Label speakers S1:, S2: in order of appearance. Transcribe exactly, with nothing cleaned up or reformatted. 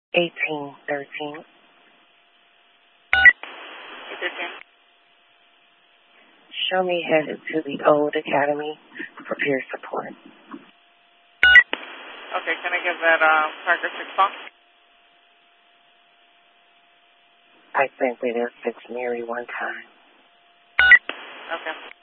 S1: eighteen thirteen.
S2: thirteen.
S1: Show me headed to the old academy for peer support.
S2: Okay, can I get that um, Parker six phone?
S1: I think we did fix Mary one time.
S2: Okay.